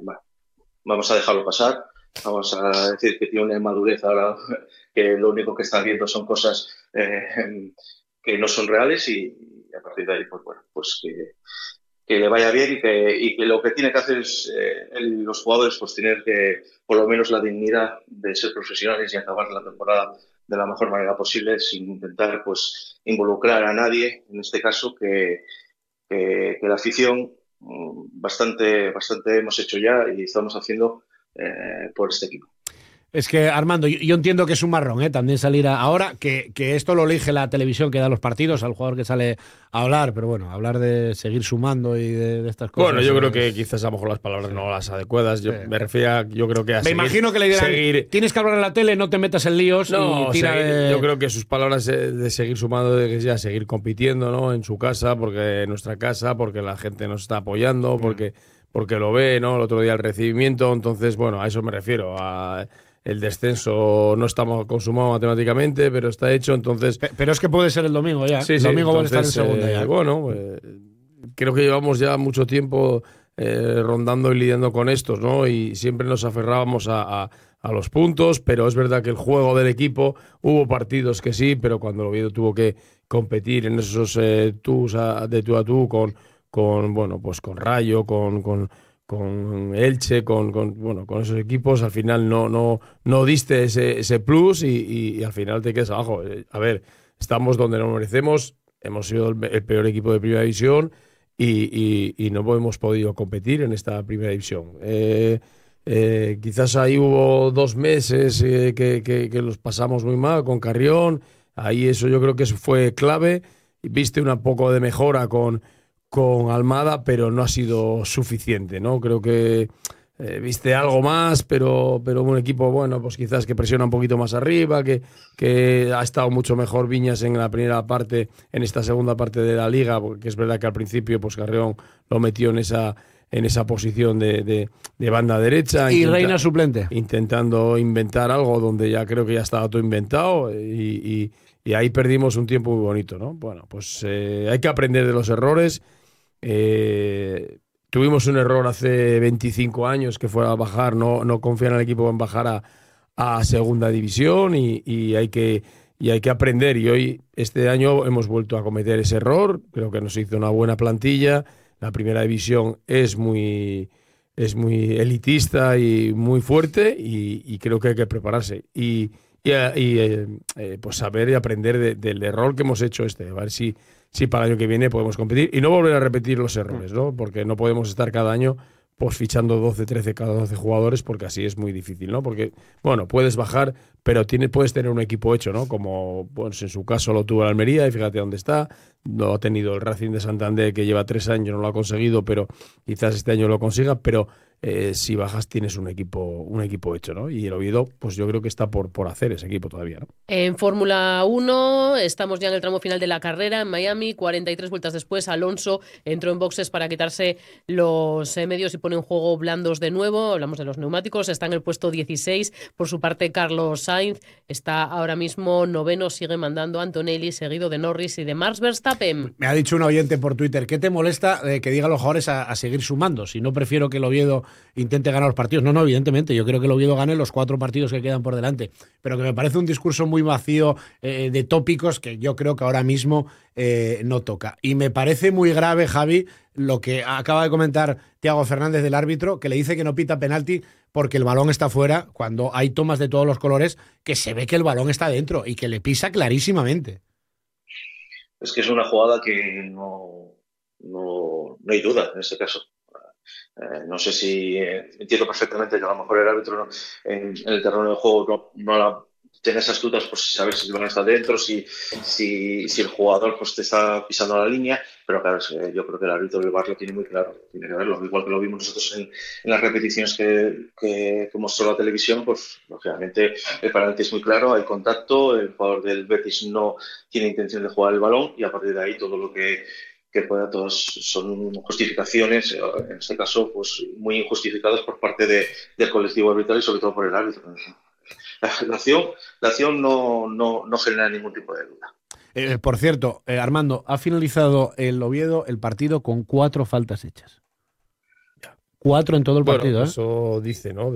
bueno, vamos a dejarlo pasar, vamos a decir que tiene una madurez ahora, que lo único que está viendo son cosas que no son reales y a partir de ahí, pues bueno, pues que le vaya bien y que lo que tiene que hacer es los jugadores pues tener que por lo menos la dignidad de ser profesionales y acabar la temporada de la mejor manera posible sin intentar pues involucrar a nadie, en este caso que la afición bastante hemos hecho ya y estamos haciendo por este equipo. Es que, Armando, yo entiendo que es un marrón, ¿eh? También salir ahora, que esto lo elige la televisión que da los partidos al jugador que sale a hablar, pero bueno, hablar de seguir sumando y de estas Bueno, cosas yo creo que es... quizás a lo mejor las palabras Sí, no las adecuadas. sí. Yo me refiero, yo creo que a Me seguir, imagino que le dirán, seguir. tienes que hablar en la tele, no te metas en líos y No, tira yo de... creo que sus palabras de seguir sumando, de que ya seguir compitiendo, ¿no? En su casa, porque en nuestra casa, porque la gente nos está apoyando, porque lo ve, ¿no? El otro día el recibimiento, entonces, bueno, a eso me refiero. El descenso no estamos consumado matemáticamente, pero está hecho, entonces. Pero es que puede ser el domingo ya. Sí, El sí, domingo van a estar en entonces, segunda ya. bueno, creo que llevamos ya mucho tiempo rondando y lidiando con estos, ¿no? Y siempre nos aferrábamos a los puntos, pero es verdad que el juego del equipo, hubo partidos que sí, pero cuando el Oviedo tuvo que competir en esos de tú a tú bueno, pues con Rayo, con Elche, bueno, con esos equipos, al final no diste ese plus y al final te quedas abajo. A ver, estamos donde nos merecemos, hemos sido el peor equipo de primera división y no hemos podido competir en esta primera división. Quizás ahí hubo 2 meses que los pasamos muy mal con Carrión, ahí eso yo creo que eso fue clave, viste un poco de mejora con Almada, pero no ha sido suficiente, ¿no? Creo que viste algo más, pero un equipo, bueno, pues quizás que presiona un poquito más arriba, que ha estado mucho mejor Viñas en la primera parte, en esta segunda parte de la liga, porque es verdad que al principio pues Carreón lo metió en esa posición de banda derecha, Y Reina suplente. intentando inventar algo donde ya creo que ya estaba todo inventado y ahí perdimos un tiempo muy bonito, ¿no? Bueno, pues hay que aprender de los errores. Tuvimos un error hace 25 años que fue a bajar, no confiar en el equipo en bajar a segunda división y hay que aprender. Y hoy, este año, hemos vuelto a cometer ese error. Creo que nos hizo una buena plantilla. La primera división es muy elitista y muy fuerte y creo que hay que prepararse. Pues saber y aprender del error que hemos hecho a ver si para el año que viene podemos competir y no volver a repetir los errores, ¿no? Porque no podemos estar cada año pues fichando 12, 13, cada 12 jugadores porque así es muy difícil, ¿no? Porque, bueno, puedes bajar, pero puedes tener un equipo hecho, ¿no? Como, pues en su caso lo tuvo el Almería y fíjate dónde está. Lo ha tenido el Racing de Santander que lleva 3 años, no lo ha conseguido, pero quizás este año lo consiga, pero si bajas tienes un equipo hecho, ¿no? Y el Oviedo, pues yo creo que está por hacer ese equipo todavía, ¿no? En Fórmula 1 estamos ya en el tramo final de la carrera en Miami, 43 vueltas después Alonso entró en boxes para quitarse los medios y pone en juego blandos de nuevo, hablamos de los neumáticos, está en el puesto 16, por su parte Carlos Sainz está ahora mismo noveno, sigue mandando Antonelli, seguido de Norris y de Max Verstappen. Me ha dicho un oyente por Twitter, ¿qué te molesta que digan los jugadores a seguir sumando? Si no prefiero que el Oviedo intente ganar los partidos. No, evidentemente, yo creo que el Oviedo gane los 4 partidos que quedan por delante, pero que me parece un discurso muy vacío de tópicos que yo creo que ahora mismo no toca. Y me parece muy grave, Javi, lo que acaba de comentar Thiago Fernández del árbitro, que le dice que no pita penalti porque el balón está fuera, cuando hay tomas de todos los colores que se ve que el balón está dentro y que le pisa clarísimamente. Es que es una jugada que no hay duda en este caso. No sé si entiendo perfectamente que a lo mejor el árbitro en el terreno de juego no la tiene esas dudas, pues saber si el balón está dentro, si el jugador pues te está pisando la línea, pero claro, yo creo que el árbitro del VAR lo tiene muy claro, tiene que verlo, igual que lo vimos nosotros en las repeticiones que mostró la televisión, pues lógicamente el penalti es muy claro, hay contacto, el jugador del Betis no tiene intención de jugar el balón y a partir de ahí todo lo que pueda, todos son justificaciones, en este caso, pues muy injustificadas por parte del colectivo arbitral y sobre todo por el árbitro. La acción no genera ningún tipo de duda. Por cierto, Armando, ha finalizado el Oviedo el partido con 4 faltas hechas. 4 en todo el partido. Eso dice, ¿no?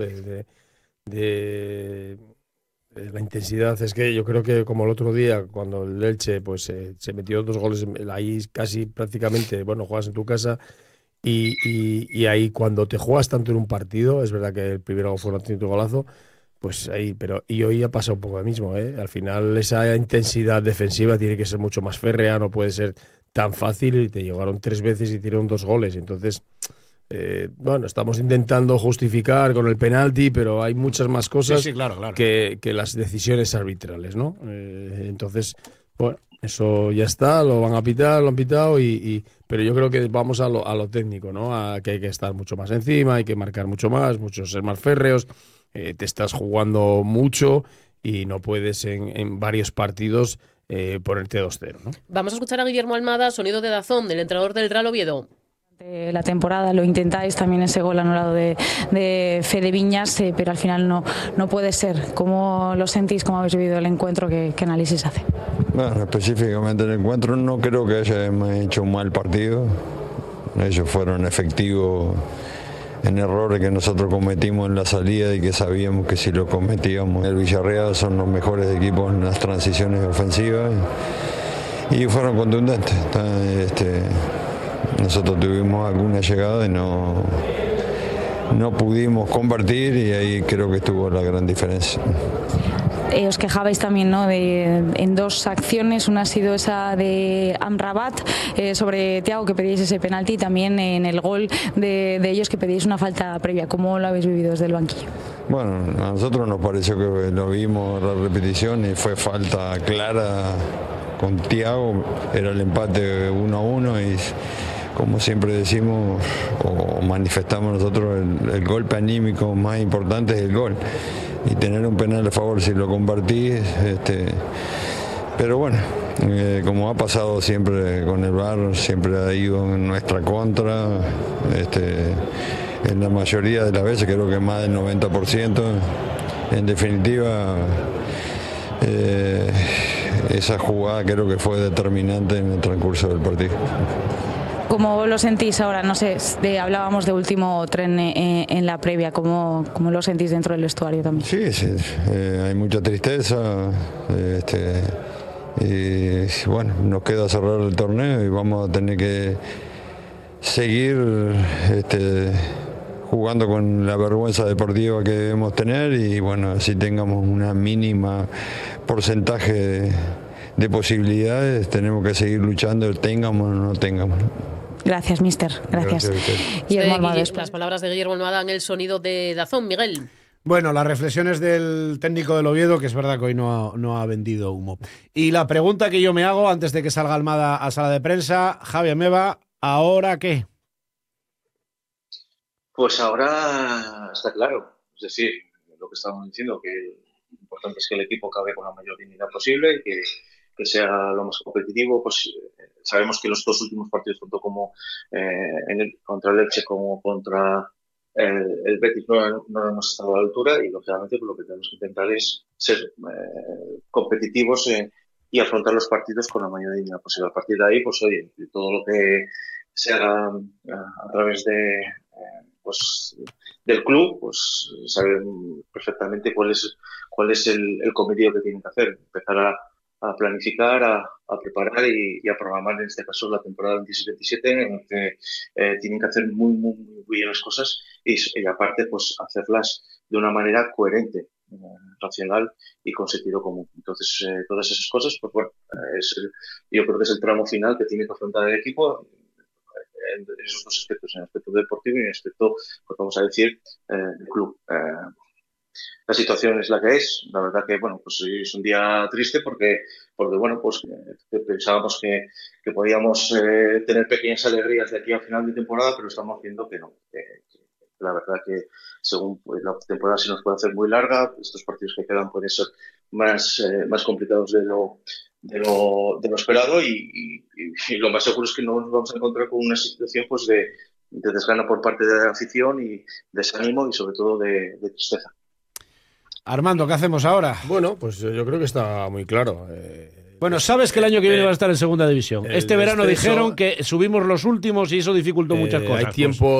De la intensidad. Es que yo creo que como el otro día, cuando el Elche pues se metió 2 goles ahí casi prácticamente, juegas en tu casa y ahí cuando te juegas tanto en un partido, es verdad que el primero fue un auténtico golazo, pues ahí, y hoy ha pasado un poco lo mismo, ¿eh? Al final esa intensidad defensiva tiene que ser mucho más férrea, no puede ser tan fácil y te llegaron 3 veces y tiraron 2 goles, entonces... estamos intentando justificar con el penalti, pero hay muchas más cosas claro. Que las decisiones arbitrales, ¿no? Entonces, eso ya está, lo van a pitar, lo han pitado, pero yo creo que vamos a lo técnico, ¿no? A que hay que estar mucho más encima, hay que marcar mucho más, ser más férreos, te estás jugando mucho y no puedes en varios partidos ponerte 2-0, ¿no? Vamos a escuchar a Guillermo Almada, sonido de Dazón, del entrenador del Real Oviedo. La temporada lo intentáis, también ese gol anulado de Fede Viñas, pero al final no puede ser. ¿Cómo lo sentís? ¿Cómo habéis vivido el encuentro? ¿Qué análisis hace? Bueno, específicamente el encuentro no creo que hayamos hecho un mal partido. Ellos fueron efectivos en errores que nosotros cometimos en la salida y que sabíamos que si lo cometíamos. El Villarreal son los mejores equipos en las transiciones ofensivas y fueron contundentes. Nosotros tuvimos alguna llegada y no pudimos convertir y ahí creo que estuvo la gran diferencia. Os quejabais también, ¿no? En 2 acciones, una ha sido esa de Amrabat sobre Thiago, que pedíais ese penalti, y también en el gol de ellos que pedíais una falta previa. ¿Cómo lo habéis vivido desde el banquillo? Bueno, a nosotros nos pareció que lo vimos la repetición y fue falta clara con Thiago, era el empate 1-1 y como siempre decimos o manifestamos nosotros, el golpe anímico más importante es el gol y tener un penal a favor si lo convertís, pero bueno, como ha pasado siempre con el VAR, siempre ha ido en nuestra contra, en la mayoría de las veces, creo que más del 90%, en definitiva esa jugada creo que fue determinante en el transcurso del partido. ¿Cómo lo sentís ahora? No sé, hablábamos de último tren en la previa. ¿Cómo lo sentís dentro del vestuario también? Sí, hay mucha tristeza. Y bueno, nos queda cerrar el torneo y vamos a tener que seguir jugando con la vergüenza deportiva que debemos tener y bueno, así tengamos una mínima porcentaje de posibilidades, tenemos que seguir luchando, tengamos o no tengamos. Gracias, mister. Gracias. Las palabras de Guillermo Almada en el sonido de Dazón. Miguel. Bueno, las reflexiones del técnico del Oviedo, que es verdad que hoy no ha vendido humo. Y la pregunta que yo me hago antes de que salga Almada a sala de prensa, Javi Ameba, ¿ahora qué? Pues ahora está claro. Es decir, lo que estábamos diciendo, que lo importante es que el equipo acabe con la mayor dignidad posible, que sea lo más competitivo. Pues sabemos que los 2 últimos partidos, tanto como contra el Elche como contra el Betis, no hemos estado a la altura y lógicamente pues, lo que tenemos que intentar es ser competitivos y afrontar los partidos con la mayor dignidad posible. A partir de ahí, pues oye, todo lo que se haga a través del club, pues saben perfectamente cuál es el cometido que tienen que hacer, empezar a planificar, a preparar y a programar, en este caso, la temporada 26-27, en el que tienen que hacer muy, muy, muy bien las cosas y aparte, pues hacerlas de una manera coherente, racional y con sentido común. Entonces, todas esas cosas, pues bueno, yo creo que es el tramo final que tiene que afrontar el equipo en esos 2 aspectos, en el aspecto deportivo y en el aspecto, pues vamos a decir, del club. La situación es la que es. La verdad que, bueno, pues es un día triste porque bueno, pues pensábamos que podíamos tener pequeñas alegrías de aquí a final de temporada, pero estamos viendo que no. La verdad que según pues, la temporada se nos puede hacer muy larga, estos partidos que quedan pueden ser más complicados de lo esperado y lo más seguro es que nos vamos a encontrar con una situación pues de desgana por parte de la afición y desánimo y sobre todo de tristeza. Armando, ¿qué hacemos ahora? Bueno, pues yo creo que está muy claro. Bueno, sabes que el año que viene va a estar en segunda división. Este verano dijeron que subimos los últimos y eso dificultó muchas cosas. Hay tiempo.